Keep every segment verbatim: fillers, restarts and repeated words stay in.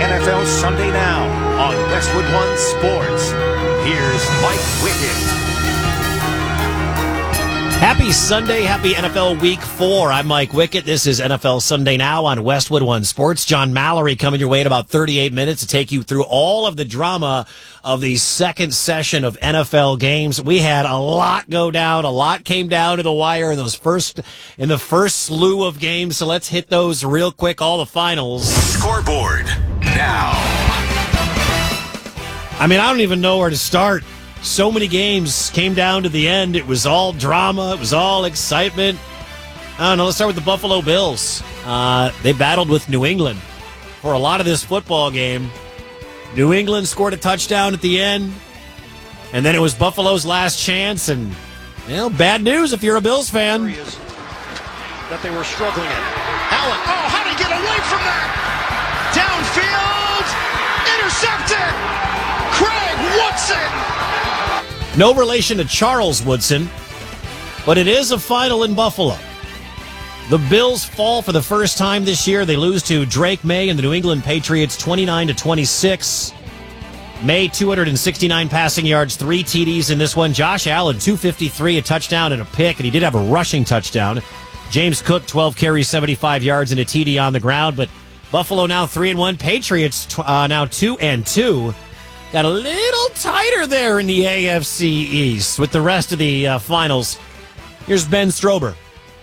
N F L Sunday Now on Westwood One Sports. Here's Mike Wickett. Happy Sunday, happy N F L Week four. I'm Mike Wickett. This is N F L Sunday Now on Westwood One Sports. John Mallory coming your way in about thirty-eight minutes to take you through all of the drama of the second session of N F L games. We had a lot go down. A lot came down to the wire in those first in the first slew of games. So let's hit those real quick. All the finals. Scoreboard now. I mean, I don't even know where to start. So many games came down to the end. It was all drama. It was all excitement. I don't know. Let's start with the Buffalo Bills. Uh, they battled with New England for a lot of this football game. New England scored a touchdown at the end, and then it was Buffalo's last chance. And, well, bad news if you're a Bills fan. That they were struggling in. Allen. Oh, how did he get away from that? Downfield. Intercepted. Craig Woodson. No relation to Charles Woodson, but it is a final in Buffalo. The Bills fall for the first time this year. They lose to Drake May and the New England Patriots twenty-nine to twenty-six. May, two hundred sixty-nine passing yards, three T Ds in this one. Josh Allen, two fifty-three, a touchdown and a pick, and he did have a rushing touchdown. James Cook, twelve carries, seventy-five yards, and a T D on the ground. But Buffalo now three and one. Patriots uh, now two and two. Got a little tighter there in the A F C East with the rest of the uh, finals. Here's Ben Strober.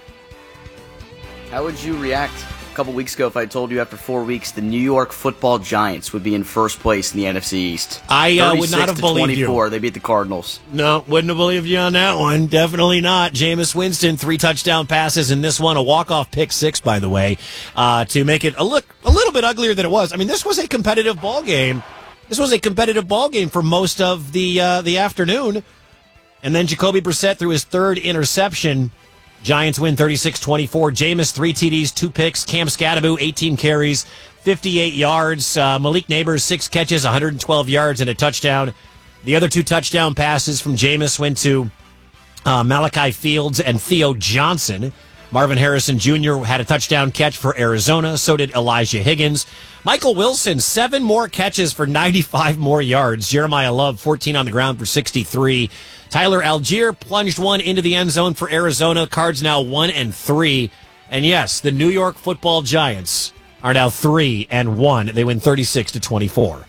How would you react a couple weeks ago if I told you after four weeks the New York Football Giants would be in first place in the N F C East? I uh, would not have believed you. They beat the Cardinals. No, wouldn't have believed you on that one. Definitely not. Jameis Winston, three touchdown passes in this one. A walk-off pick six, by the way, uh, to make it a, look, a little bit uglier than it was. I mean, this was a competitive ball game. This was a competitive ball game for most of the uh, the afternoon. And then Jacoby Brissett threw his third interception. Giants win thirty-six twenty-four. Jameis, three T Ds, two picks. Cam Scatteroo, eighteen carries, fifty-eight yards. Uh, Malik Neighbors, six catches, one hundred twelve yards, and a touchdown. The other two touchdown passes from Jameis went to uh, Malachi Fields and Theo Johnson. Marvin Harrison Junior had a touchdown catch for Arizona. So did Elijah Higgins. Michael Wilson, seven more catches for ninety-five more yards. Jeremiah Love, fourteen on the ground for sixty-three. Tyler Algier plunged one into the end zone for Arizona. Cards now one and three. And yes, the New York Football Giants are now three and one. They win thirty-six to twenty-four.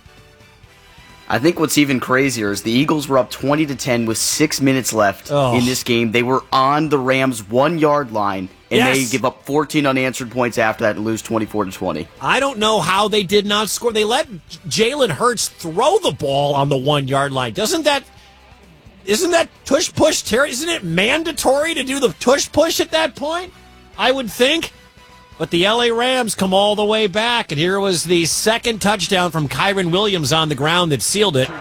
I think what's even crazier is the Eagles were up twenty to ten with six minutes left oh. in this game. They were on the Rams' one-yard line, and yes. they give up fourteen unanswered points after that and lose twenty-four to twenty. I don't know how they did not score. They let Jalen Hurts throw the ball on the one-yard line. Doesn't that isn't that tush-push, Terry? Isn't it mandatory to do the tush-push at that point? I would think. But the L A Rams come all the way back, and here was the second touchdown from Kyren Williams on the ground that sealed it.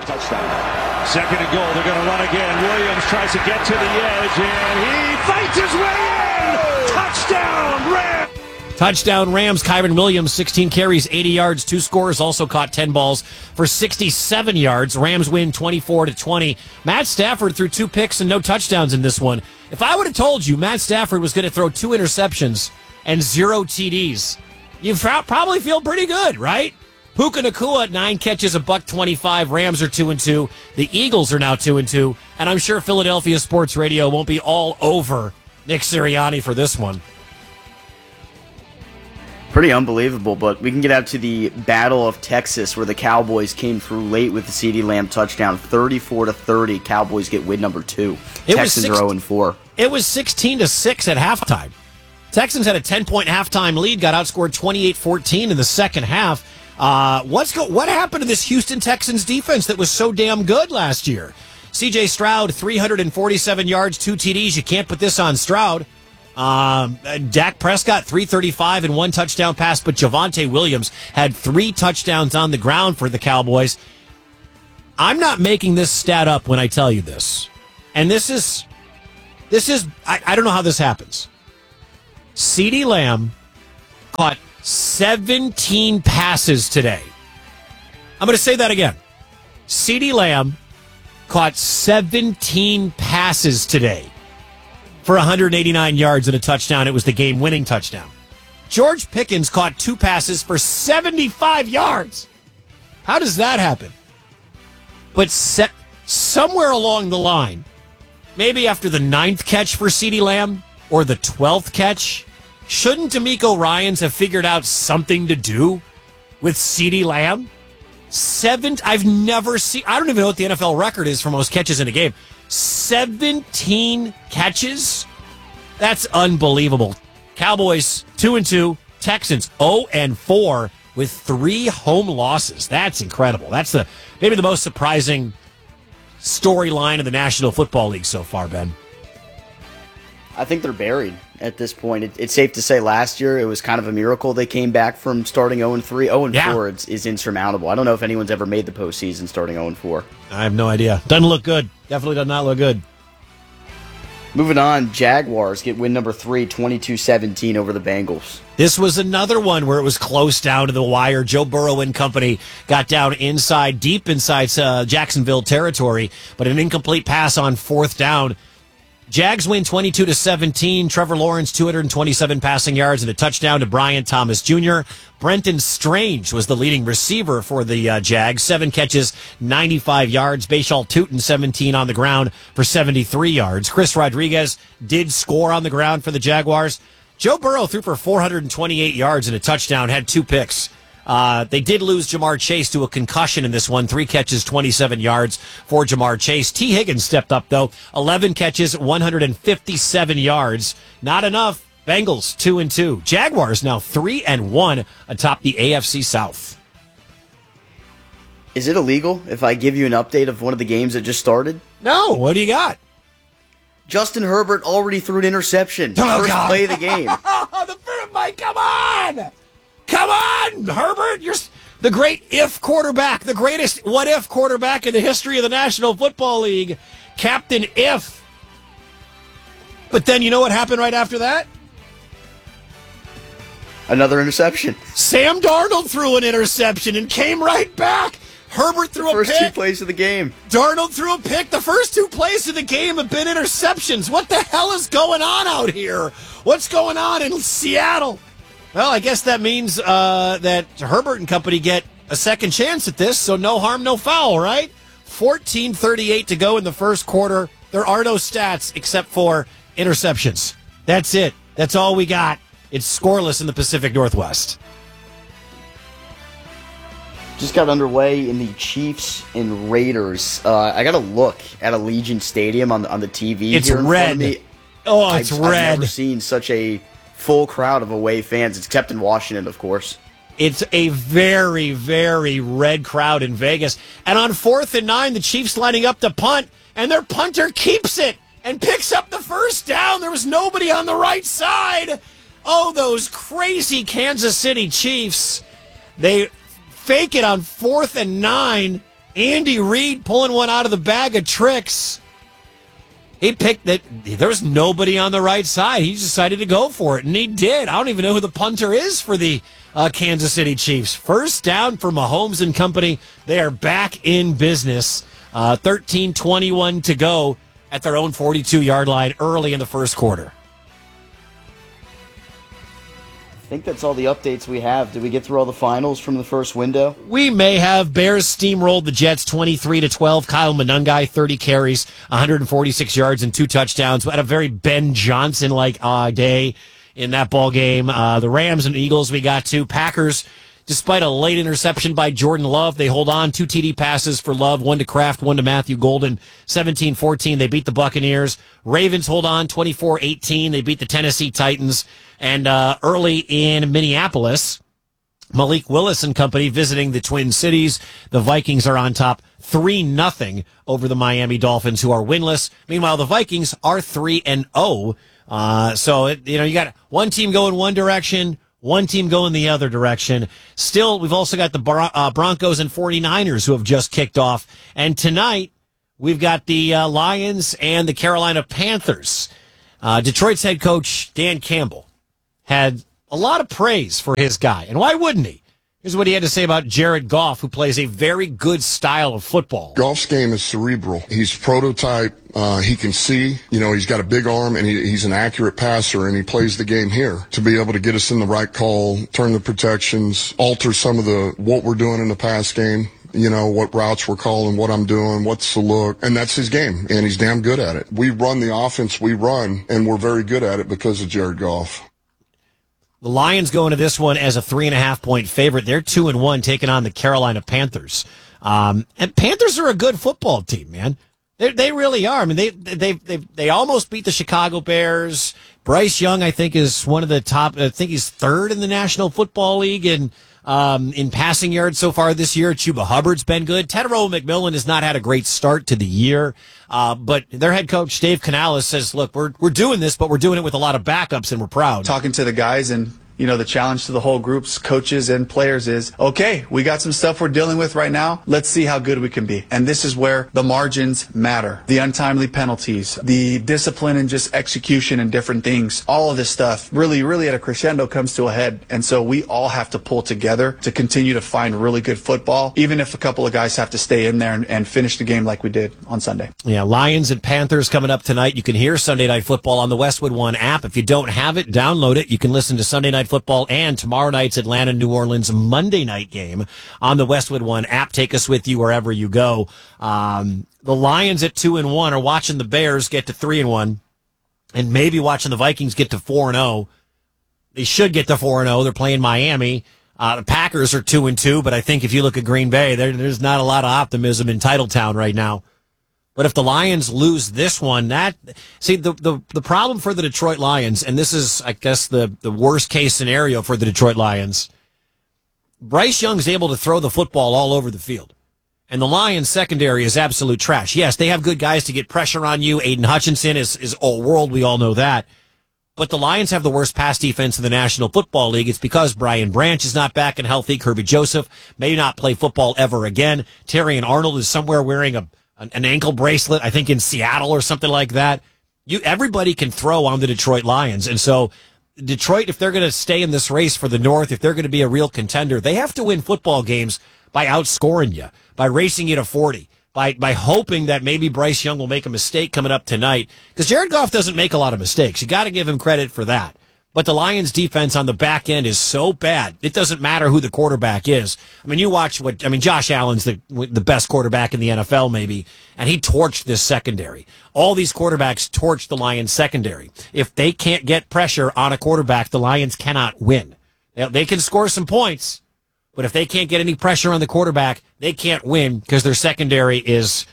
Second and goal, they're going to run again. Williams tries to get to the edge, and he fights his way in! Touchdown, Rams! Touchdown, Rams. Kyren Williams, sixteen carries, eighty yards, two scores, also caught ten balls for sixty-seven yards. Rams win twenty-four to twenty. Matt Stafford threw two picks and no touchdowns in this one. If I would have told you Matt Stafford was going to throw two interceptions and zero T Ds, you probably feel pretty good, right? Puka Nacua, nine catches, a buck twenty-five. Rams are two and two. The Eagles are now two and two, and I'm sure Philadelphia Sports Radio won't be all over Nick Sirianni for this one. Pretty unbelievable, but we can get out to the Battle of Texas, where the Cowboys came through late with the CeeDee Lamb touchdown, thirty-four to thirty. Cowboys get win number two. It Texans are zero and four. It was sixteen to six at halftime. Texans had a ten-point halftime lead, got outscored twenty-eight fourteen in the second half. Uh, what's go- what happened to this Houston Texans defense that was so damn good last year? C J Stroud, three hundred forty-seven yards, two T Ds. You can't put this on Stroud. Um, Dak Prescott, three thirty-five and one touchdown pass, but Javonte Williams had three touchdowns on the ground for the Cowboys. I'm not making this stat up when I tell you this. And this is, this is, I, I don't know how this happens. CeeDee Lamb caught seventeen passes today. I'm going to say that again. CeeDee Lamb caught seventeen passes today for one hundred eighty-nine yards and a touchdown. It was the game-winning touchdown. George Pickens caught two passes for seventy-five yards. How does that happen? But set somewhere along the line, maybe after the ninth catch for CeeDee Lamb or the twelfth catch, shouldn't DeMeco Ryans have figured out something to do with CeeDee Lamb? Seven, I've never seen, I don't even know what the N F L record is for most catches in a game. seventeen catches? That's unbelievable. Cowboys two and two, Texans oh and four with three home losses. That's incredible. That's the maybe the most surprising storyline of the National Football League so far, Ben. I think they're buried at this point. It, it's safe to say last year it was kind of a miracle they came back from starting oh and three. oh and four yeah. is, is insurmountable. I don't know if anyone's ever made the postseason starting oh and four. I have no idea. Doesn't look good. Definitely does not look good. Moving on, Jaguars get win number three, twenty-two seventeen over the Bengals. This was another one where it was close down to the wire. Joe Burrow and company got down inside, deep inside uh, Jacksonville territory, but an incomplete pass on fourth down. Jags win twenty-two to seventeen. Trevor Lawrence, two hundred twenty-seven passing yards and a touchdown to Brian Thomas Junior Brenton Strange was the leading receiver for the uh, Jags. Seven catches, ninety-five yards. Bashal Tutin, seventeen on the ground for seventy-three yards. Chris Rodriguez did score on the ground for the Jaguars. Joe Burrow threw for four hundred twenty-eight yards and a touchdown, had two picks. Uh, they did lose Jamar Chase to a concussion in this one. Three catches, twenty-seven yards for Jamar Chase. T. Higgins stepped up, though. eleven catches, one hundred fifty-seven yards. Not enough. Bengals, two and two. Jaguars now three and one atop the A F C South. Is it illegal if I give you an update of one of the games that just started? No. What do you got? Justin Herbert already threw an interception. Oh, First God. play of the game. the Mike, come on! Come on, Herbert! You're the great if quarterback, the greatest what-if quarterback in the history of the National Football League. Captain If. But then you know what happened right after that? Another interception. Sam Darnold threw an interception and came right back. Herbert threw the a pick. First two plays of the game. Darnold threw a pick. The first two plays of the game have been interceptions. What the hell is going on out here? What's going on in Seattle? Well, I guess that means uh, that Herbert and company get a second chance at this, so no harm, no foul, right? fourteen thirty-eight to go in the first quarter. There are no stats except for interceptions. That's it. That's all we got. It's scoreless in the Pacific Northwest. Just got underway in the Chiefs and Raiders. Uh, I got to look at Allegiant Stadium on the, on the T V it's here in red. front of me. Oh, it's I've, red. I've never seen such a full crowd of away fans, except in Washington, of course. It's a very, very red crowd in Vegas. And on fourth and nine, the Chiefs lining up to punt, and their punter keeps it and picks up the first down. There was nobody on the right side. Oh, those crazy Kansas City Chiefs. They fake it on fourth and nine. Andy Reid pulling one out of the bag of tricks. He picked that. There was nobody on the right side. He decided to go for it, and he did. I don't even know who the punter is for the uh, Kansas City Chiefs. First down for Mahomes and company. They are back in business. Uh, thirteen twenty-one to go at their own forty-two-yard line early in the first quarter. I think that's all the updates we have. Did we get through all the finals from the first window? We may have. Bears steamrolled the Jets twenty-three to twelve. Kyle Monungai, thirty carries, one hundred forty-six yards and two touchdowns. We had a very Ben Johnson-like uh, day in that ball game. Uh, the Rams and Eagles we got to. Packers, despite a late interception by Jordan Love, they hold on. Two T D passes for Love, one to Kraft, one to Matthew Golden. seventeen fourteen, they beat the Buccaneers. Ravens hold on, twenty-four eighteen. They beat the Tennessee Titans. And uh, early in Minneapolis, Malik Willis and company visiting the Twin Cities. The Vikings are on top three nothing over the Miami Dolphins, who are winless. Meanwhile, the Vikings are three and oh. Uh, so, it, you know, you got one team going one direction, one team going the other direction. Still, we've also got the Bron- uh, Broncos and 49ers who have just kicked off. And tonight, we've got the uh, Lions and the Carolina Panthers. Uh, Detroit's head coach, Dan Campbell, had a lot of praise for his guy. And why wouldn't he? Here's what he had to say about Jared Goff, who plays a very good style of football. Goff's game is cerebral. He's prototype. Uh, he can see, you know, he's got a big arm, and he, he's an accurate passer, and he plays the game here to be able to get us in the right call, turn the protections, alter some of the what we're doing in the pass game. You know, what routes we're calling, what I'm doing, what's the look, and that's his game, and he's damn good at it. We run the offense we run, and we're very good at it because of Jared Goff. The Lions go into this one as a three and a half point favorite. They're two and one, taking on the Carolina Panthers. Um, and Panthers are a good football team, man. They they really are. I mean, they they they they almost beat the Chicago Bears. Bryce Young, I think, is one of the top. I think he's third in the National Football League in um, in passing yards so far this year. Chuba Hubbard's been good. Tetairoa McMillan has not had a great start to the year, uh, but their head coach Dave Canales says, "Look, we're we're doing this, but we're doing it with a lot of backups, and we're proud." Talking to the guys, and you know, the challenge to the whole groups, coaches and players is, okay, we got some stuff we're dealing with right now. Let's see how good we can be. And this is where the margins matter. The untimely penalties, the discipline and just execution and different things. All of this stuff really, really at a crescendo comes to a head. And so we all have to pull together to continue to find really good football, even if a couple of guys have to stay in there and, and finish the game like we did on Sunday. Yeah, Lions and Panthers coming up tonight. You can hear Sunday Night Football on the Westwood One app. If you don't have it, download it. You can listen to Sunday Night Football and tomorrow night's Atlanta New Orleans Monday night game on the Westwood One app. Take us with you wherever you go. Um, the Lions at two and one are watching the Bears get to three and one, and maybe watching the Vikings get to four and zero. They should get to four and zero. They're playing Miami. Uh, the Packers are two and two, but I think if you look at Green Bay, there, there's not a lot of optimism in Titletown right now. But if the Lions lose this one, that see the, the the problem for the Detroit Lions, and this is, I guess, the, the worst case scenario for the Detroit Lions. Bryce Young's able to throw the football all over the field, and the Lions secondary is absolute trash. Yes, they have good guys to get pressure on you. Aiden Hutchinson is is all world. We all know that. But the Lions have the worst pass defense in the National Football League. It's because Brian Branch is not back and healthy. Kirby Joseph may not play football ever again. Terrion Arnold is somewhere wearing a an ankle bracelet, I think in Seattle or something like that. You, everybody can throw on the Detroit Lions. And so Detroit, if they're going to stay in this race for the North, if they're going to be a real contender, they have to win football games by outscoring you, by racing you to forty, by, by hoping that maybe Bryce Young will make a mistake coming up tonight. Because Jared Goff doesn't make a lot of mistakes. You got to give him credit for that. But the Lions defense on the back end is so bad. It doesn't matter who the quarterback is. I mean, you watch what, I mean, Josh Allen's the, the best quarterback in the N F L maybe, and he torched this secondary. All these quarterbacks torched the Lions secondary. If they can't get pressure on a quarterback, the Lions cannot win. Now, they can score some points, but if they can't get any pressure on the quarterback, they can't win because their secondary is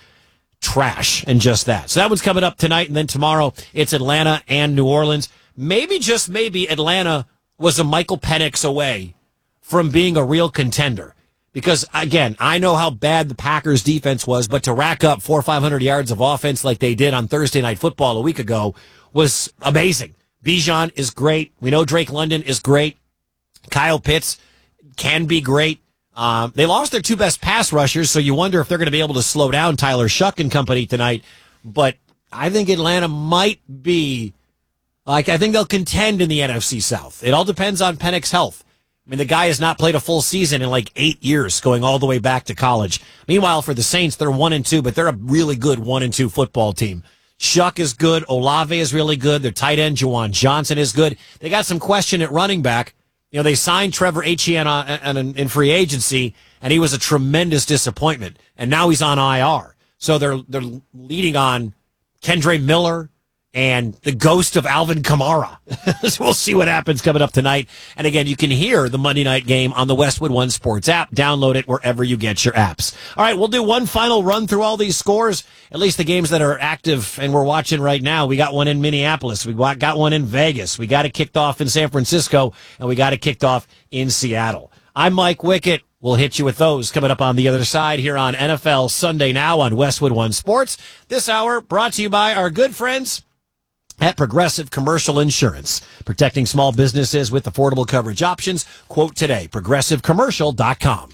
trash and just that. So that one's coming up tonight, and then tomorrow it's Atlanta and New Orleans. Maybe, just maybe, Atlanta was a Michael Penix away from being a real contender. Because, again, I know how bad the Packers' defense was, but to rack up four or five hundred yards of offense like they did on Thursday Night Football a week ago was amazing. Bijan is great. We know Drake London is great. Kyle Pitts can be great. Um, they lost their two best pass rushers, so you wonder if they're going to be able to slow down Tyler Shuck and company tonight. But I think Atlanta might be... Like, I think they'll contend in the N F C South. It all depends on Penix's health. I mean, the guy has not played a full season in like eight years, going all the way back to college. Meanwhile, for the Saints, they're one and two, but they're a really good one and two football team. Shuck is good. Olave is really good. Their tight end, Juwan Johnson, is good. They got some question at running back. You know, they signed Trevor Etienne in free agency, and he was a tremendous disappointment. And now he's on I R. So they're they're leading on Kendre Miller and the ghost of Alvin Kamara. So we'll see what happens coming up tonight. And again, you can hear the Monday night game on the Westwood One Sports app. Download it wherever you get your apps. All right, we'll do one final run through all these scores, at least the games that are active and we're watching right now. We got one in Minneapolis. We got one in Vegas. We got it kicked off in San Francisco, and we got it kicked off in Seattle. I'm Mike Wickett. We'll hit you with those coming up on the other side here on N F L Sunday Now on Westwood One Sports. This hour brought to you by our good friends at Progressive Commercial Insurance, protecting small businesses with affordable coverage options. Quote today, progressive commercial dot com.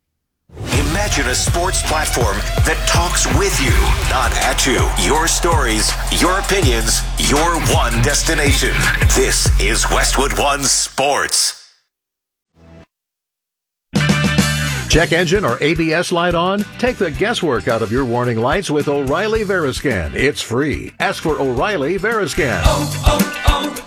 Imagine a sports platform that talks with you, not at you. Your stories, your opinions, your one destination. This is Westwood One Sports. Check engine or A B S light on? Take the guesswork out of your warning lights with O'Reilly Veriscan. It's free. Ask for O'Reilly Veriscan. Oh,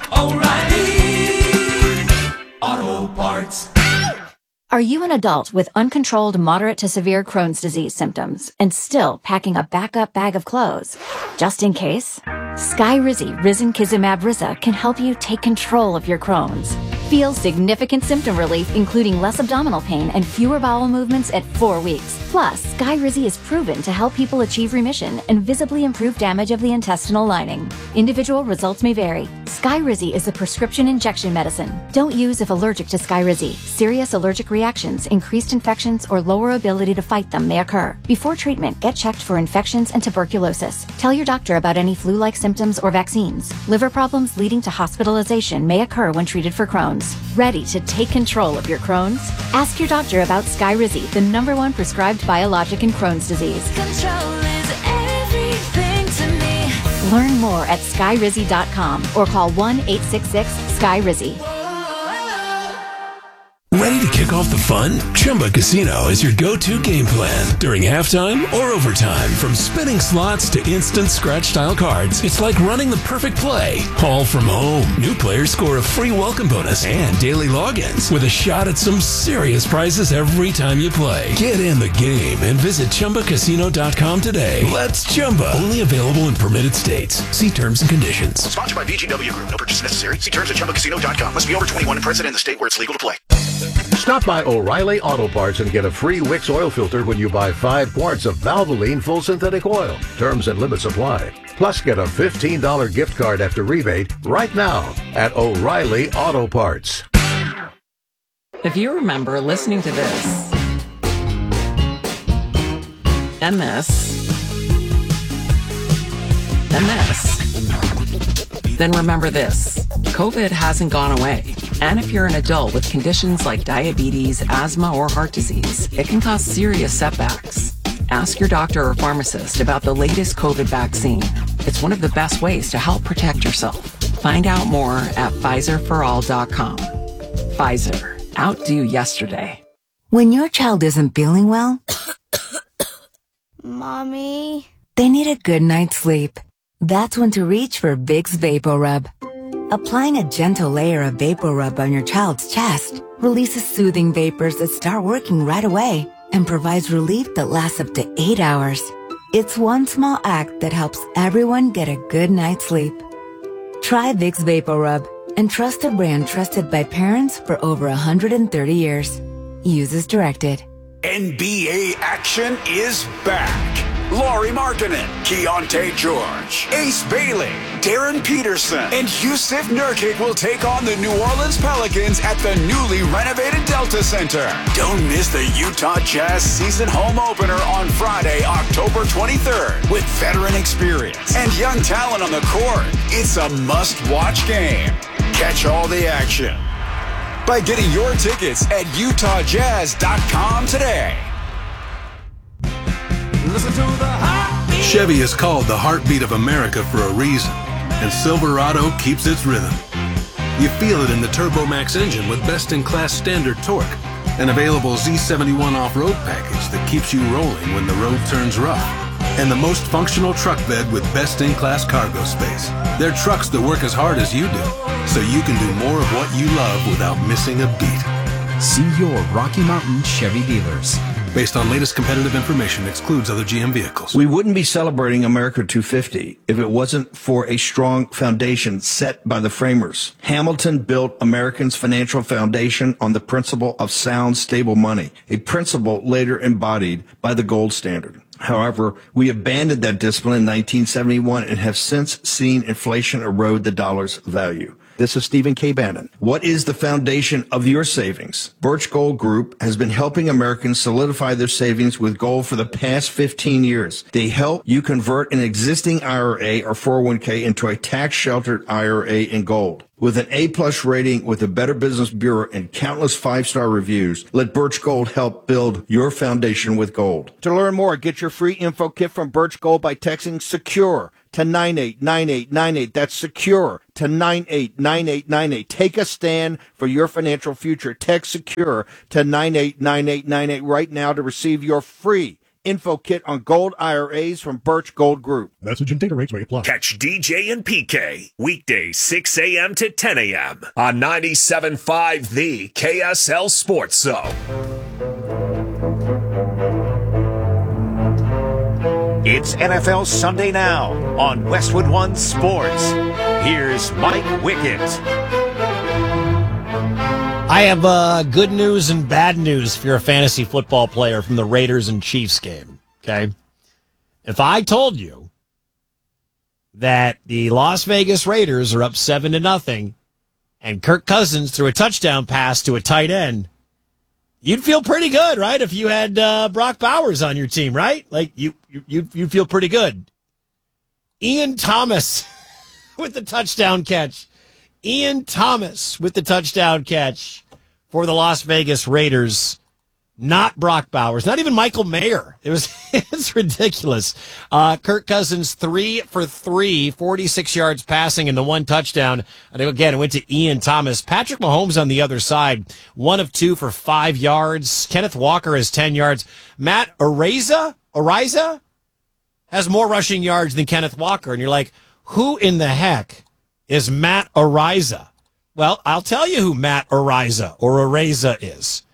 oh, oh, O'Reilly Auto Parts. Are you an adult with uncontrolled moderate to severe Crohn's disease symptoms and still packing a backup bag of clothes? Just in case? Skyrizi Risankizumab Riza can help you take control of your Crohn's. Feel significant symptom relief, including less abdominal pain and fewer bowel movements at four weeks. Plus, Skyrizi is proven to help people achieve remission and visibly improve damage of the intestinal lining. Individual results may vary. Skyrizi is a prescription injection medicine. Don't use if allergic to Skyrizi. Serious allergic reactions, increased infections, or lower ability to fight them may occur. Before treatment, get checked for infections and tuberculosis. Tell your doctor about any flu-like symptoms or vaccines. Liver problems leading to hospitalization may occur when treated for Crohn's. Ready to take control of your Crohn's? Ask your doctor about Skyrizi, the number one prescribed biologic in Crohn's disease. Control is everything to me. Learn more at skyrizi dot com or call one eight six six SKYRIZI. Ready to kick off the fun? Chumba Casino is your go-to game plan during halftime or overtime. From spinning slots to instant scratch-style cards, it's like running the perfect play, all from home. New players score a free welcome bonus and daily logins with a shot at some serious prizes every time you play. Get in the game and visit Chumba Casino dot com today. Let's Chumba. Only available in permitted states. See terms and conditions. Sponsored by V G W Group. No purchase necessary. See terms at Chumba Casino dot com. Must be over twenty-one and present in the state where it's legal to play. Stop by O'Reilly Auto Parts and get a free Wix oil filter when you buy five quarts of Valvoline full synthetic oil. Terms and limits apply. Plus, get a fifteen dollars gift card after rebate right now at O'Reilly Auto Parts. If you remember listening to this and this and this, then remember this. COVID hasn't gone away. And if you're an adult with conditions like diabetes, asthma, or heart disease, it can cause serious setbacks. Ask your doctor or pharmacist about the latest COVID vaccine. It's one of the best ways to help protect yourself. Find out more at Pfizer for all dot com. Pfizer. Outdo yesterday. When your child isn't feeling well, Mommy, they need a good night's sleep. That's when to reach for Vicks VapoRub. Applying a gentle layer of VapoRub on your child's chest releases soothing vapors that start working right away and provides relief that lasts up to eight hours. It's one small act that helps everyone get a good night's sleep. Try Vicks VapoRub and trust a brand trusted by parents for over one hundred thirty years. Use as directed. N B A action is back. Lauri Markkanen, Keontae George, Ace Bailey, Darren Peterson, and Yusuf Nurkic will take on the New Orleans Pelicans at the newly renovated Delta Center. Don't miss the Utah Jazz season home opener on Friday, October twenty-third, with veteran experience and young talent on the court. It's a must-watch game. Catch all the action by getting your tickets at utah jazz dot com today. Listen to the heartbeat. Chevy is called the heartbeat of America for a reason, and Silverado keeps its rhythm. You feel it in the TurboMax engine with best-in-class standard torque, an available Z seventy-one off-road package that keeps you rolling when the road turns rough, and the most functional truck bed with best-in-class cargo space. They're trucks that work as hard as you do, so you can do more of what you love without missing a beat. See your Rocky Mountain Chevy dealers. Based on latest competitive information, excludes other G M vehicles. We wouldn't be celebrating America two fifty if it wasn't for a strong foundation set by the framers. Hamilton built Americans' financial foundation on the principle of sound, stable money, a principle later embodied by the gold standard. However, we abandoned that discipline in nineteen seventy-one and have since seen inflation erode the dollar's value. This is Stephen K. Bannon. What is the foundation of your savings? Birch Gold Group has been helping Americans solidify their savings with gold for the past fifteen years. They help you convert an existing I R A or four oh one k into a tax-sheltered I R A in gold. With an A-plus rating with the Better Business Bureau and countless five-star reviews, let Birch Gold help build your foundation with gold. To learn more, get your free info kit from Birch Gold by texting SECURE to nine eight nine eight nine eight. That's secure to nine eight nine eight nine eight. Take a stand for your financial future. Text secure to nine eight nine eight nine eight right now to receive your free info kit on gold I R As from Birch Gold Group. Message and data rates may apply. Catch D J and P K weekdays six a.m. to ten a.m. on ninety-seven point five The K S L Sports Zone. It's N F L Sunday Now on Westwood One Sports. Here's Mike Wickett. I have uh, good news and bad news if you're a fantasy football player from the Raiders and Chiefs game, okay? If I told you that the Las Vegas Raiders are up seven to nothing and Kirk Cousins threw a touchdown pass to a tight end, you'd feel pretty good, right? If you had uh, Brock Bowers on your team, right? Like, you you you feel pretty good. Ian Thomas with the touchdown catch. Ian Thomas with the touchdown catch for the Las Vegas Raiders. Not Brock Bowers, not even Michael Mayer. It was it's ridiculous. Uh, Kirk Cousins, three for three, forty-six yards passing and the one touchdown. And again, it went to Ian Thomas. Patrick Mahomes on the other side, one of two for five yards. Kenneth Walker has ten yards. Matt Araiza, Araiza has more rushing yards than Kenneth Walker. And you're like, who in the heck is Matt Araiza? Well, I'll tell you who Matt Araiza or Araiza is.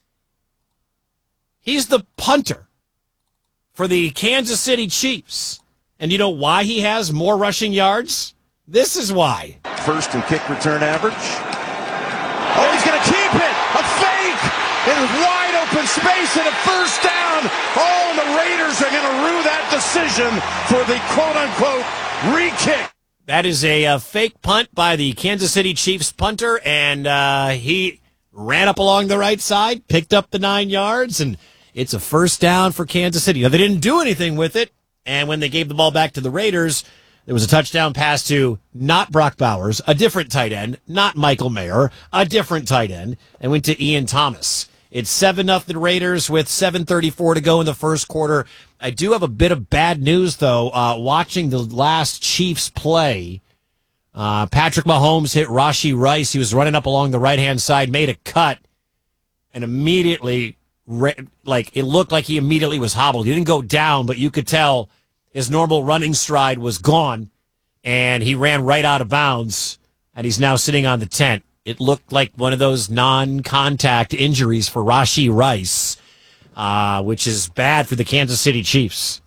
He's the punter for the Kansas City Chiefs. And you know why he has more rushing yards? This is why. First and kick return average. Oh, he's going to keep it. A fake in wide open space and a first down. Oh, and the Raiders are going to rue that decision for the quote-unquote re-kick. That is a, a fake punt by the Kansas City Chiefs punter, and uh, he ran up along the right side, picked up the nine yards, and it's a first down for Kansas City. Now, they didn't do anything with it, and when they gave the ball back to the Raiders, there was a touchdown pass to not Brock Bowers, a different tight end, not Michael Mayer, a different tight end, and went to Ian Thomas. It's seven nothing Raiders with seven thirty-four to go in the first quarter. I do have a bit of bad news, though. Uh, watching the last Chiefs play, uh, Patrick Mahomes hit Rashee Rice. He was running up along the right-hand side, made a cut, and immediately, like, it looked like he immediately was hobbled. He didn't go down, but you could tell his normal running stride was gone, and he ran right out of bounds, and he's now sitting on the tent. It looked like one of those non-contact injuries for Rashee Rice, uh, which is bad for the Kansas City Chiefs.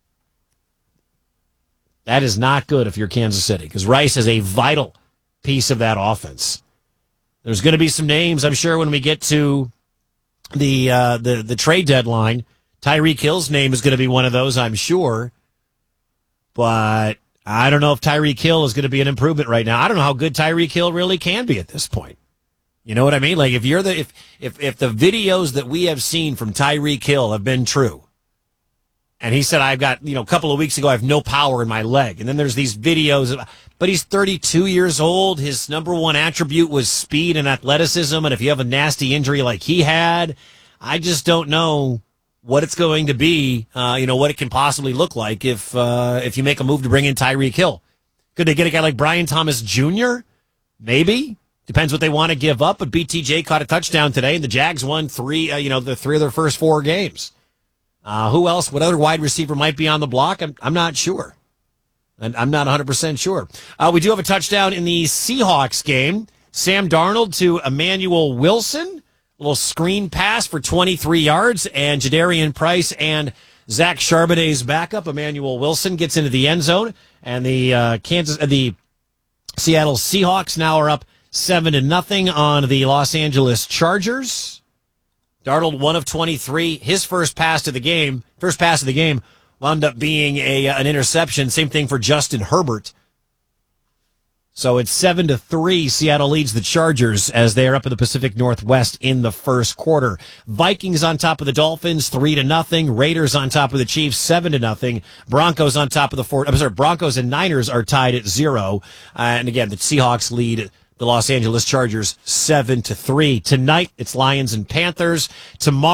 That is not good if you're Kansas City, because Rice is a vital piece of that offense. There's going to be some names, I'm sure, when we get to the uh, the the trade deadline. Tyreek Hill's name is going to be one of those, I'm sure. But I don't know if Tyreek Hill is going to be an improvement right now. I don't know how good Tyreek Hill really can be at this point. You know what I mean? Like, if you're the if if if the videos that we have seen from Tyreek Hill have been true, and he said, I've got, you know, a couple of weeks ago, I have no power in my leg. And then there's these videos of, but he's thirty-two years old. His number one attribute was speed and athleticism. And if you have a nasty injury like he had, I just don't know what it's going to be, uh, you know, what it can possibly look like if uh, if you make a move to bring in Tyreek Hill. Could they get a guy like Brian Thomas Junior? Maybe. Depends what they want to give up. But B T J caught a touchdown today, and the Jags won three, uh, you know, the three of their first four games. Uh, who else? What other wide receiver might be on the block? I'm, I'm not sure. And I'm not one hundred percent sure. Uh, we do have a touchdown in the Seahawks game. Sam Darnold to Emmanuel Wilson. A little screen pass for twenty-three yards, and Jadarian Price and Zach Charbonnet's backup, Emmanuel Wilson, gets into the end zone, and the uh, Kansas, uh, the Seattle Seahawks now are up seven to nothing on the Los Angeles Chargers. Darnold, one of twenty-three. His first pass to the game, first pass of the game, wound up being a an interception. Same thing for Justin Herbert. So it's seven to three. Seattle leads the Chargers as they are up in the Pacific Northwest in the first quarter. Vikings on top of the Dolphins, three to nothing. Raiders on top of the Chiefs, seven to nothing. Broncos on top of the four. I'm sorry, Broncos and Niners are tied at zero. Uh, and again, the Seahawks lead the Los Angeles Chargers seven to three. Tonight, it's Lions and Panthers. Tomorrow,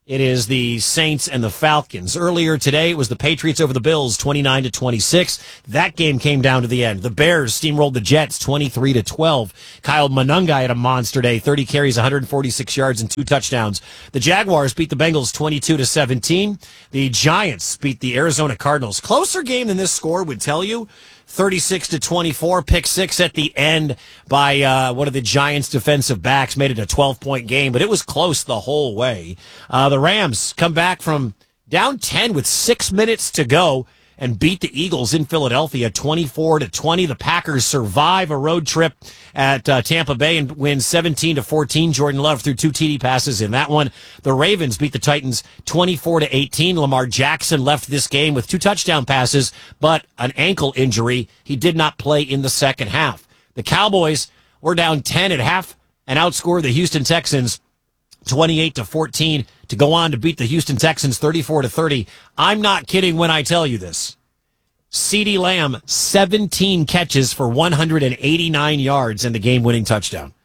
It is the Saints and the Falcons. Earlier today, it was the Patriots over the Bills, twenty-nine to twenty-six. That game came down to the end. The Bears steamrolled the Jets, twenty-three to twelve. Kyle Monungai had a monster day, thirty carries, one hundred forty-six yards, and two touchdowns. The Jaguars beat the Bengals twenty-two to seventeen. The Giants beat the Arizona Cardinals. Closer game than this score would tell you. thirty-six to twenty-four, pick six at the end by uh, one of the Giants' defensive backs, made it a twelve-point game, but it was close the whole way. Uh, the Rams come back from down ten with six minutes to go and beat the Eagles in Philadelphia twenty-four to twenty. The Packers survive a road trip at uh, Tampa Bay and win seventeen to fourteen. Jordan Love threw two T D passes in that one. The Ravens beat the Titans twenty-four to eighteen. Lamar Jackson left this game with two touchdown passes, but an ankle injury. He did not play in the second half. The Cowboys were down ten at half and outscored the Houston Texans twenty-eight to fourteen to go on to beat the Houston Texans thirty-four to thirty. I'm not kidding when I tell you this. CeeDee Lamb, seventeen catches for one hundred eighty-nine yards and the game-winning touchdown.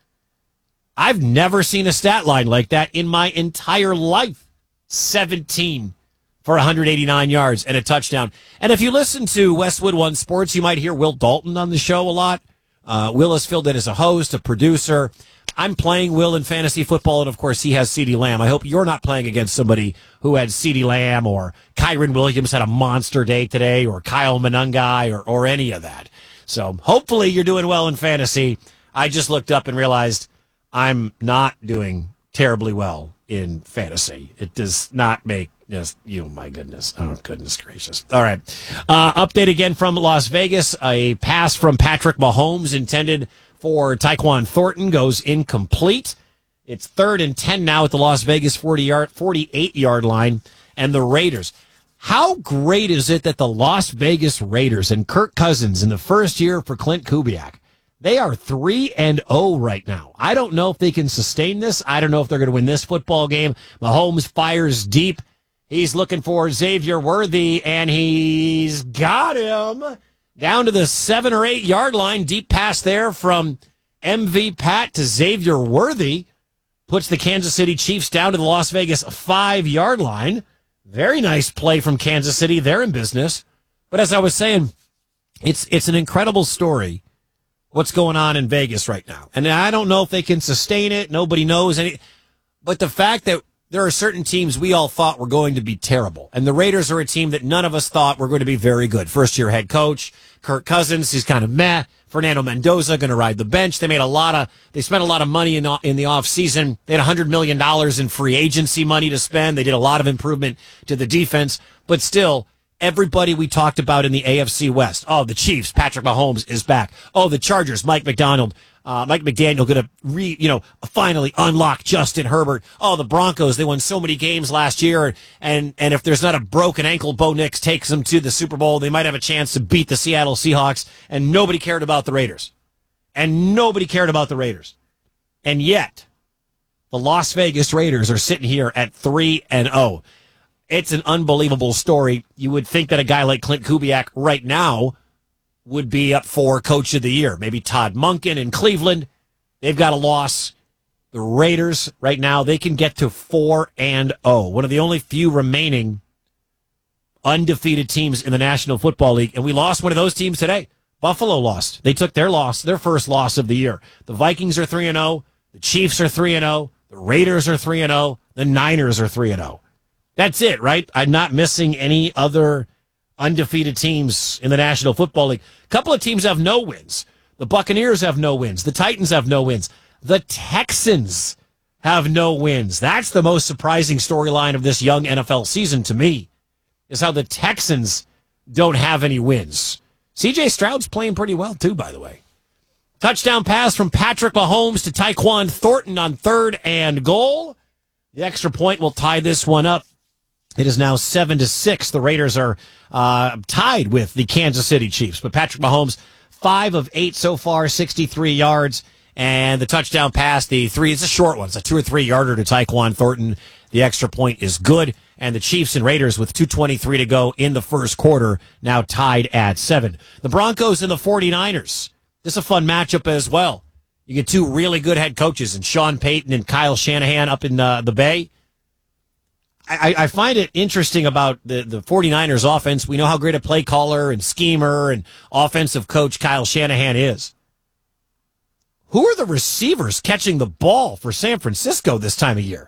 I've never seen a stat line like that in my entire life. seventeen for one hundred eighty-nine yards and a touchdown. And if you listen to Westwood One Sports, you might hear Will Dalton on the show a lot. Uh, Will is filled in as a host, a producer. I'm playing Will in fantasy football, and of course he has CeeDee Lamb. I hope you're not playing against somebody who had CeeDee Lamb or Kyron Williams had a monster day today or Kyle Monungai or, or any of that. So hopefully you're doing well in fantasy. I just looked up and realized I'm not doing terribly well in fantasy. It does not make just, you, know, my goodness. Oh, goodness gracious. All right. Uh, update again from Las Vegas. A pass from Patrick Mahomes intended for Tyquan Thornton goes incomplete. It's third and ten now at the Las Vegas forty-yard, forty-eight-yard line. And the Raiders. How great is it that the Las Vegas Raiders and Kirk Cousins in the first year for Clint Kubiak, they are three and oh right now. I don't know if they can sustain this. I don't know if they're going to win this football game. Mahomes fires deep. He's looking for Xavier Worthy, and he's got him down to the seven or eight yard line. Deep pass there from M V Pat to Xavier Worthy puts the Kansas City Chiefs down to the Las Vegas five yard line. Very nice play from Kansas City. They're in business. But as I was saying, it's it's an incredible story what's going on in Vegas right now. And I don't know if they can sustain it. Nobody knows any. But the fact that there are certain teams we all thought were going to be terrible. And the Raiders are a team that none of us thought were going to be very good. First-year head coach, Kirk Cousins, he's kind of meh. Fernando Mendoza going to ride the bench. They made a lot of, they spent a lot of money in, in the offseason. They had one hundred million dollars in free agency money to spend. They did a lot of improvement to the defense. But still, everybody we talked about in the A F C West. Oh, the Chiefs, Patrick Mahomes is back. Oh, the Chargers, Mike McDonald. Uh, Mike McDaniel going to re, you know, finally unlock Justin Herbert. Oh, the Broncos, they won so many games last year. And, and if there's not a broken ankle, Bo Nix takes them to the Super Bowl. They might have a chance to beat the Seattle Seahawks. And nobody cared about the Raiders. And nobody cared about the Raiders. And yet, the Las Vegas Raiders are sitting here at three and oh. It's an unbelievable story. You would think that a guy like Clint Kubiak right now would be up for Coach of the Year. Maybe Todd Monken in Cleveland. They've got a loss. The Raiders right now, they can get to four and oh. One of the only few remaining undefeated teams in the National Football League. And we lost one of those teams today. Buffalo lost. They took their loss, their first loss of the year. The Vikings are three and oh. The Chiefs are three and oh. The Raiders are three and oh. The Niners are three and oh. That's it, right? I'm not missing any other undefeated teams in the National Football League. A couple of teams have no wins. The Buccaneers have no wins. The Titans have no wins. The Texans have no wins. That's the most surprising storyline of this young N F L season to me, is how the Texans don't have any wins. C J Stroud's playing pretty well, too, by the way. Touchdown pass from Patrick Mahomes to Tyquan Thornton on third and goal. The extra point will tie this one up. It is now seven to six. The Raiders are uh, tied with the Kansas City Chiefs. But Patrick Mahomes, five of eight so far, sixty-three yards. And the touchdown pass, the three, it's a short one. It's a two or three yarder to Tyquan Thornton. The extra point is good. And the Chiefs and Raiders with two twenty-three to go in the first quarter, now tied at seven. The Broncos and the forty-niners. This is a fun matchup as well. You get two really good head coaches in Sean Payton and Kyle Shanahan up in uh, the Bay. I, I find it interesting about the, the 49ers offense. We know how great a play caller and schemer and offensive coach Kyle Shanahan is. Who are the receivers catching the ball for San Francisco this time of year?